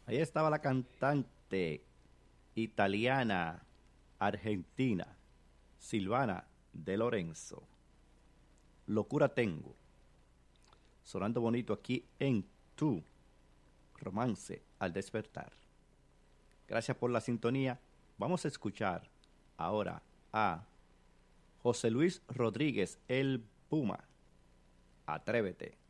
Ahí estaba la cantante italiana, argentina, Silvana de Lorenzo. Locura tengo. Sonando bonito aquí en Tu Romance al despertar. Gracias por la sintonía. Vamos a escuchar ahora a José Luis Rodríguez, el Puma. Atrévete.